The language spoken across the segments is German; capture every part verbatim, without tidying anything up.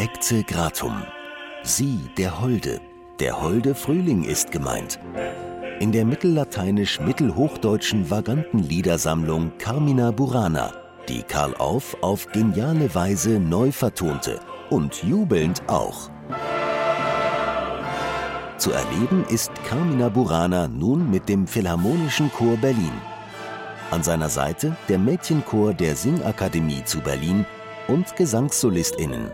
ecce gratum. Sie, der Holde. Der holde Frühling ist gemeint. In der mittellateinisch-mittelhochdeutschen Vagantenliedersammlung Carmina Burana, die Karl Orff auf geniale Weise neu vertonte und jubelnd auch. Zu erleben ist Carmina Burana nun mit dem Philharmonischen Chor Berlin. An seiner Seite der Mädchenchor der Singakademie zu Berlin und GesangssolistInnen.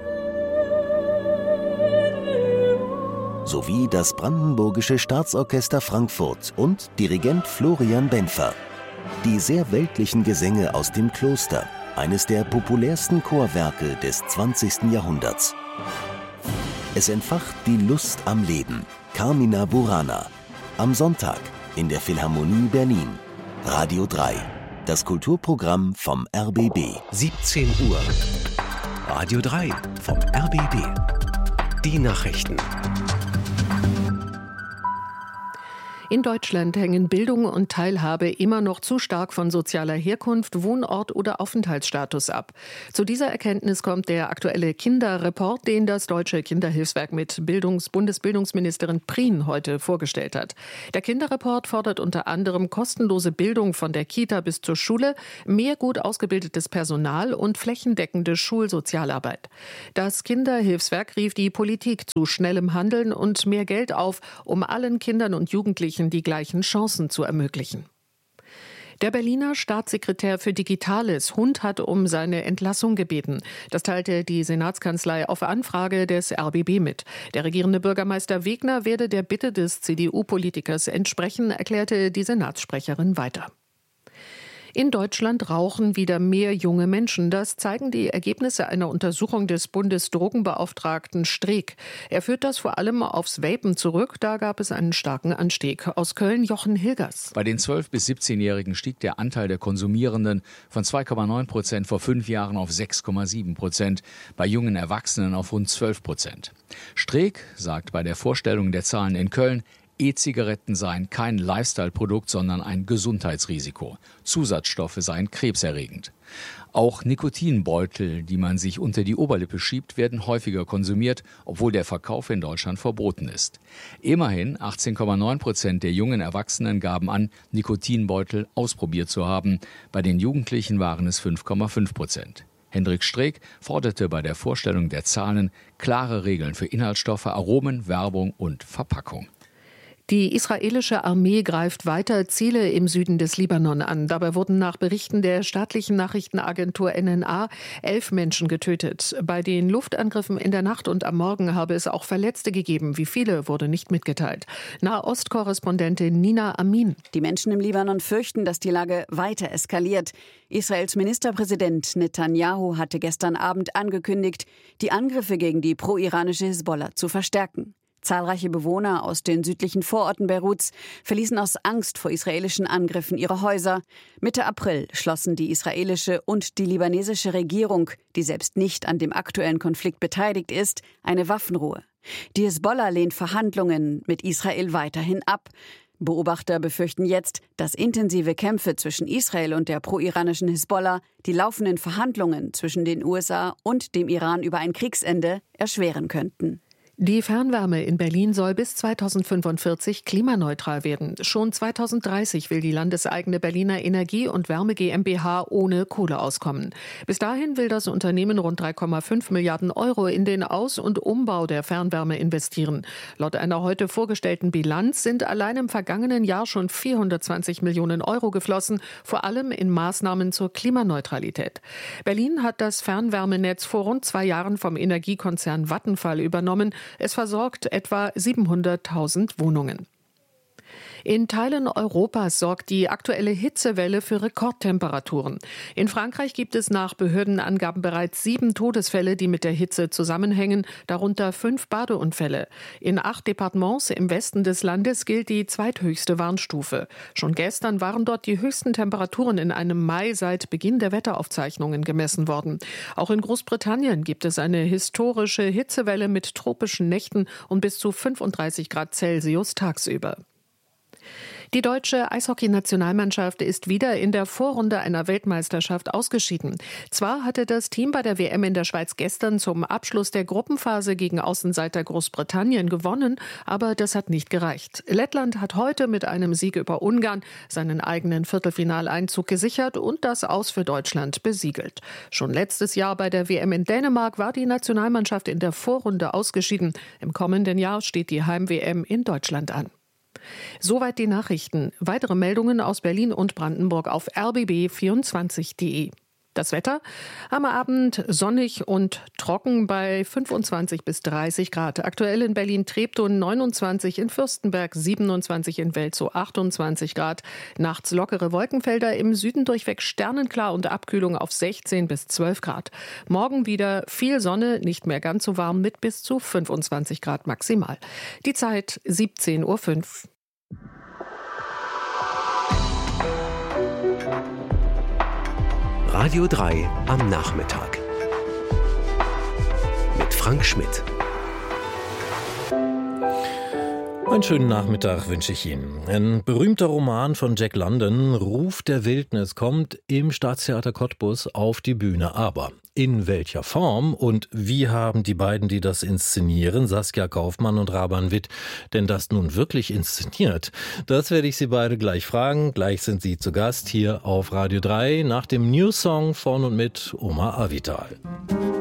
Sowie das Brandenburgische Staatsorchester Frankfurt und Dirigent Florian Benfer. Die sehr weltlichen Gesänge aus dem Kloster, eines der populärsten Chorwerke des zwanzigsten Jahrhunderts. Es entfacht die Lust am Leben. Carmina Burana. Am Sonntag in der Philharmonie Berlin. Radio drei. Das Kulturprogramm vom R B B. siebzehn Uhr. Radio drei vom R B B. Die Nachrichten. In Deutschland hängen Bildung und Teilhabe immer noch zu stark von sozialer Herkunft, Wohnort oder Aufenthaltsstatus ab. Zu dieser Erkenntnis kommt der aktuelle Kinderreport, den das Deutsche Kinderhilfswerk mit Bildungs- Bundesbildungsministerin Prien heute vorgestellt hat. Der Kinderreport fordert unter anderem kostenlose Bildung von der Kita bis zur Schule, mehr gut ausgebildetes Personal und flächendeckende Schulsozialarbeit. Das Kinderhilfswerk rief die Politik zu schnellem Handeln und mehr Geld auf, um allen Kindern und Jugendlichen die gleichen Chancen zu ermöglichen. Der Berliner Staatssekretär für Digitales, Hund, hat um seine Entlassung gebeten. Das teilte die Senatskanzlei auf Anfrage des R B B mit. Der regierende Bürgermeister Wegner werde der Bitte des C D U-Politikers entsprechen, erklärte die Senatssprecherin weiter. In Deutschland rauchen wieder mehr junge Menschen. Das zeigen die Ergebnisse einer Untersuchung des Bundesdrogenbeauftragten Streeck. Er führt das vor allem aufs Vapen zurück. Da gab es einen starken Anstieg. Aus Köln Jochen Hilgers. Bei den zwölf- bis siebzehnjährigen stieg der Anteil der Konsumierenden von zwei Komma neun Prozent vor fünf Jahren auf sechs Komma sieben Prozent, bei jungen Erwachsenen auf rund zwölf Prozent. Streeck sagt bei der Vorstellung der Zahlen in Köln, E-Zigaretten seien kein Lifestyle-Produkt, sondern ein Gesundheitsrisiko. Zusatzstoffe seien krebserregend. Auch Nikotinbeutel, die man sich unter die Oberlippe schiebt, werden häufiger konsumiert, obwohl der Verkauf in Deutschland verboten ist. Immerhin achtzehn Komma neun Prozent der jungen Erwachsenen gaben an, Nikotinbeutel ausprobiert zu haben. Bei den Jugendlichen waren es fünf Komma fünf Prozent. Hendrik Streeck forderte bei der Vorstellung der Zahlen klare Regeln für Inhaltsstoffe, Aromen, Werbung und Verpackung. Die israelische Armee greift weiter Ziele im Süden des Libanon an. Dabei wurden nach Berichten der staatlichen Nachrichtenagentur N N A elf Menschen getötet. Bei den Luftangriffen in der Nacht und am Morgen habe es auch Verletzte gegeben. Wie viele, wurde nicht mitgeteilt. Nahostkorrespondentin Nina Amin. Die Menschen im Libanon fürchten, dass die Lage weiter eskaliert. Israels Ministerpräsident Netanyahu hatte gestern Abend angekündigt, die Angriffe gegen die pro-iranische Hisbollah zu verstärken. Zahlreiche Bewohner aus den südlichen Vororten Beiruts verließen aus Angst vor israelischen Angriffen ihre Häuser. Mitte April schlossen die israelische und die libanesische Regierung, die selbst nicht an dem aktuellen Konflikt beteiligt ist, eine Waffenruhe. Die Hisbollah lehnt Verhandlungen mit Israel weiterhin ab. Beobachter befürchten jetzt, dass intensive Kämpfe zwischen Israel und der pro-iranischen Hisbollah die laufenden Verhandlungen zwischen den U S A und dem Iran über ein Kriegsende erschweren könnten. Die Fernwärme in Berlin soll bis zweitausendfünfundvierzig klimaneutral werden. Schon zweitausenddreißig will die landeseigene Berliner Energie- und Wärme GmbH ohne Kohle auskommen. Bis dahin will das Unternehmen rund drei Komma fünf Milliarden Euro in den Aus- und Umbau der Fernwärme investieren. Laut einer heute vorgestellten Bilanz sind allein im vergangenen Jahr schon vierhundertzwanzig Millionen Euro geflossen, vor allem in Maßnahmen zur Klimaneutralität. Berlin hat das Fernwärmenetz vor rund zwei Jahren vom Energiekonzern Vattenfall übernommen. Es versorgt etwa siebenhunderttausend Wohnungen. In Teilen Europas sorgt die aktuelle Hitzewelle für Rekordtemperaturen. In Frankreich gibt es nach Behördenangaben bereits sieben Todesfälle, die mit der Hitze zusammenhängen, darunter fünf Badeunfälle. In acht Departements im Westen des Landes gilt die zweithöchste Warnstufe. Schon gestern waren dort die höchsten Temperaturen in einem Mai seit Beginn der Wetteraufzeichnungen gemessen worden. Auch in Großbritannien gibt es eine historische Hitzewelle mit tropischen Nächten und bis zu fünfunddreißig Grad Celsius tagsüber. Die deutsche Eishockey-Nationalmannschaft ist wieder in der Vorrunde einer Weltmeisterschaft ausgeschieden. Zwar hatte das Team bei der W M in der Schweiz gestern zum Abschluss der Gruppenphase gegen Außenseiter Großbritannien gewonnen, aber das hat nicht gereicht. Lettland hat heute mit einem Sieg über Ungarn seinen eigenen Viertelfinaleinzug gesichert und das Aus für Deutschland besiegelt. Schon letztes Jahr bei der W M in Dänemark war die Nationalmannschaft in der Vorrunde ausgeschieden. Im kommenden Jahr steht die Heim-W M in Deutschland an. Soweit die Nachrichten. Weitere Meldungen aus Berlin und Brandenburg auf r b b vierundzwanzig punkt d e. Das Wetter? Am Abend sonnig und trocken bei fünfundzwanzig bis dreißig Grad. Aktuell in Berlin-Treptow neunundzwanzig, in Fürstenberg siebenundzwanzig, in Welzow achtundzwanzig Grad. Nachts lockere Wolkenfelder, im Süden durchweg sternenklar und Abkühlung auf sechzehn bis zwölf Grad. Morgen wieder viel Sonne, nicht mehr ganz so warm mit bis zu fünfundzwanzig Grad maximal. Die Zeit siebzehn Uhr fünf. Radio drei am Nachmittag mit Frank Schmidt. Einen schönen Nachmittag wünsche ich Ihnen. Ein berühmter Roman von Jack London, Ruf der Wildnis, kommt im Staatstheater Cottbus auf die Bühne. Aber in welcher Form und wie haben die beiden, die das inszenieren, Saskia Kaufmann und Raban Witt, denn das nun wirklich inszeniert? Das werde ich Sie beide gleich fragen. Gleich sind Sie zu Gast hier auf Radio drei nach dem News-Song von und mit Omar Avital.